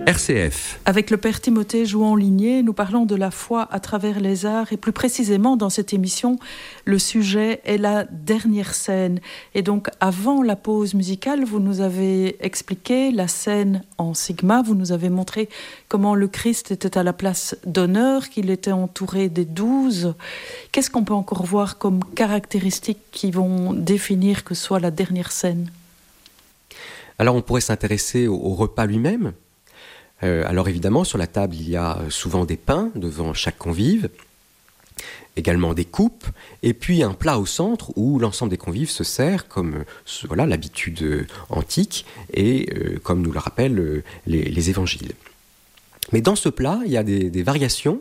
RCF. Avec le Père Timothée Jouan-Ligné, nous parlons de la foi à travers les arts et plus précisément dans cette émission, le sujet est la dernière scène. Et donc avant la pause musicale, vous nous avez expliqué la scène en sigma, vous nous avez montré comment le Christ était à la place d'honneur, qu'il était entouré des 12. Qu'est-ce qu'on peut encore voir comme caractéristiques qui vont définir que soit la dernière scène ? Alors on pourrait s'intéresser au repas lui-même. Alors évidemment, sur la table, il y a souvent des pains devant chaque convive, également des coupes, et puis un plat au centre où l'ensemble des convives se sert comme l'habitude antique et comme nous le rappellent les évangiles. Mais dans ce plat, il y a des variations.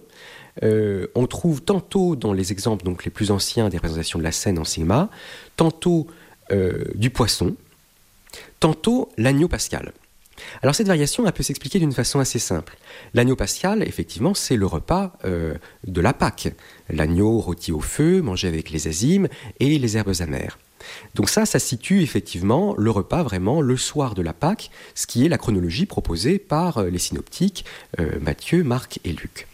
On trouve tantôt dans les exemples donc les plus anciens des représentations de la scène en sigma, tantôt du poisson, tantôt l'agneau pascal. Alors cette variation, elle peut s'expliquer d'une façon assez simple. L'agneau pascal, effectivement, c'est le repas de la Pâque. L'agneau rôti au feu, mangé avec les azymes et les herbes amères. Donc ça situe effectivement le repas vraiment le soir de la Pâque, ce qui est la chronologie proposée par les synoptiques Matthieu, Marc et Luc.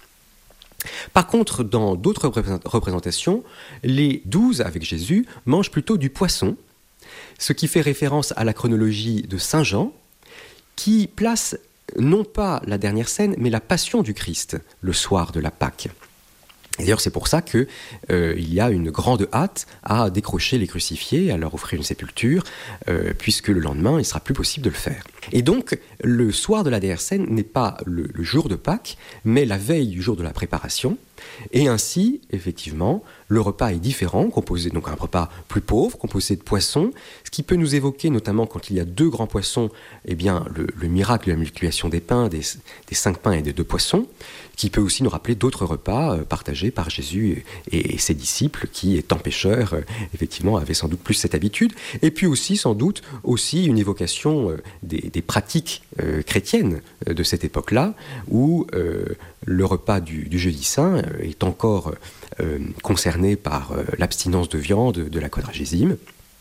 Par contre, dans d'autres représentations, les 12 avec Jésus mangent plutôt du poisson, ce qui fait référence à la chronologie de Saint Jean, qui place non pas la dernière scène, mais la passion du Christ, le soir de la Pâque. Et d'ailleurs, c'est pour ça qu'il y a une grande hâte à décrocher les crucifiés, à leur offrir une sépulture, puisque le lendemain, il ne sera plus possible de le faire. Et donc, le soir de la dernière scène n'est pas le jour de Pâques, mais la veille du jour de la préparation. Et ainsi, effectivement, le repas est différent, composé donc un repas plus pauvre, composé de poissons, ce qui peut nous évoquer, notamment quand il y a 2 grands poissons, eh bien, le miracle de la multiplication des pains, des 5 pains et des 2 poissons, qui peut aussi nous rappeler d'autres repas partagés par Jésus et ses disciples, qui, étant pêcheurs, effectivement, avaient sans doute plus cette habitude. Et puis aussi, sans doute, aussi une évocation des pratiques chrétiennes de cette époque-là, où le repas du jeudi saint est encore concerné par l'abstinence de viande de la quadragésime.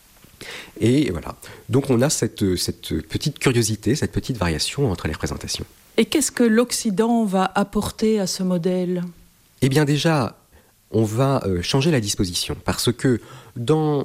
Et voilà. Donc on a cette petite curiosité, cette petite variation entre les représentations. Et qu'est-ce que l'Occident va apporter à ce modèle ? Eh bien déjà, on va changer la disposition, parce que dans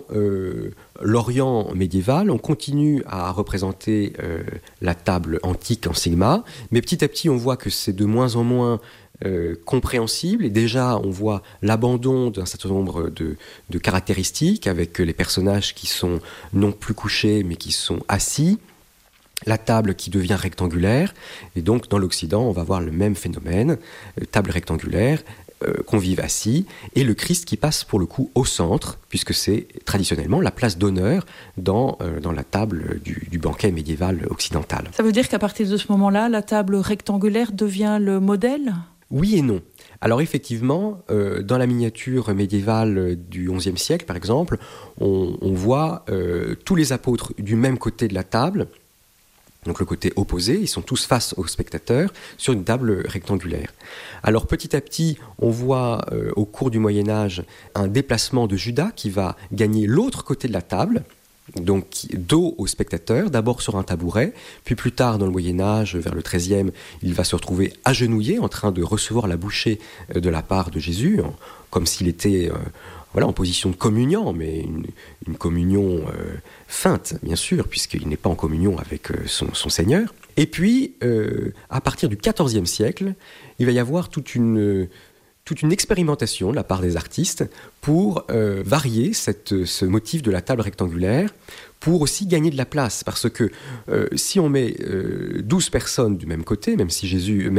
l'Orient médiéval, on continue à représenter la table antique en sigma, mais petit à petit on voit que c'est de moins en moins compréhensible, et déjà on voit l'abandon d'un certain nombre de caractéristiques, avec les personnages qui sont non plus couchés mais qui sont assis, la table qui devient rectangulaire, et donc dans l'Occident on va voir le même phénomène, table rectangulaire, convives assis, et le Christ qui passe pour le coup au centre, puisque c'est traditionnellement la place d'honneur dans la table du banquet médiéval occidental. Ça veut dire qu'à partir de ce moment-là, la table rectangulaire devient le modèle ? Oui et non. Alors effectivement, dans la miniature médiévale du XIe siècle, par exemple, on voit tous les apôtres du même côté de la table, donc le côté opposé, ils sont tous face aux spectateurs, sur une table rectangulaire. Alors petit à petit, on voit au cours du Moyen-Âge un déplacement de Judas qui va gagner l'autre côté de la table, donc dos aux spectateurs, d'abord sur un tabouret, puis plus tard dans le Moyen-Âge, vers le XIIIe, il va se retrouver agenouillé, en train de recevoir la bouchée de la part de Jésus, comme s'il était en position de communion, mais une communion feinte, bien sûr, puisqu'il n'est pas en communion avec son Seigneur. Et puis, à partir du XIVe siècle, il va y avoir toute une expérimentation de la part des artistes pour varier ce motif de la table rectangulaire, pour aussi gagner de la place, parce que si on met 12 personnes du même côté, même si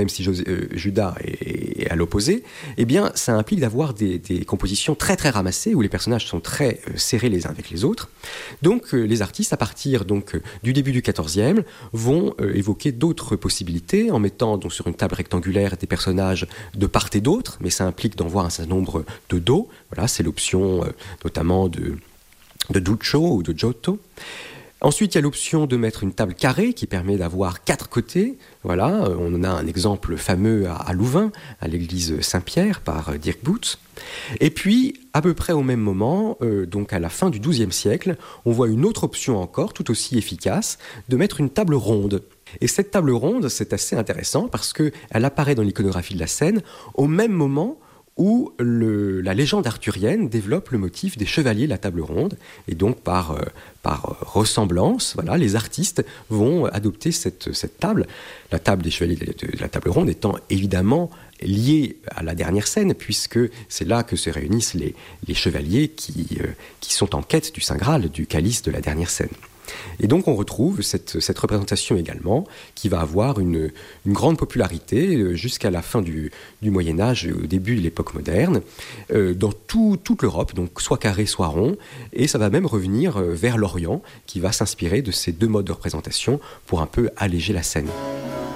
Judas est à l'opposé, eh bien ça implique d'avoir des compositions très très ramassées, où les personnages sont très serrés les uns avec les autres. Donc les artistes, à partir du début du XIVe, vont évoquer d'autres possibilités, en mettant donc sur une table rectangulaire des personnages de part et d'autre, mais ça implique d'en voir un certain nombre de dos. Voilà, c'est l'option notamment de Duccio ou de Giotto. Ensuite, il y a l'option de mettre une table carrée qui permet d'avoir 4 côtés. Voilà, on en a un exemple fameux à Louvain, à l'église Saint-Pierre, par Dirk Boots. Et puis, à peu près au même moment, donc à la fin du XIIe siècle, on voit une autre option encore, tout aussi efficace, de mettre une table ronde. Et cette table ronde, c'est assez intéressant parce qu'elle apparaît dans l'iconographie de la scène au même moment où la légende arthurienne développe le motif des chevaliers de la table ronde. Et donc, par ressemblance, voilà, les artistes vont adopter cette table. La table des chevaliers de la table ronde étant évidemment liée à la dernière scène, puisque c'est là que se réunissent les chevaliers qui sont en quête du Saint Graal, du calice de la dernière scène. Et donc on retrouve cette représentation également qui va avoir une grande popularité jusqu'à la fin du Moyen-Âge et au début de l'époque moderne dans toute l'Europe, donc soit carré soit rond, et ça va même revenir vers l'Orient qui va s'inspirer de ces deux modes de représentation pour un peu alléger la scène.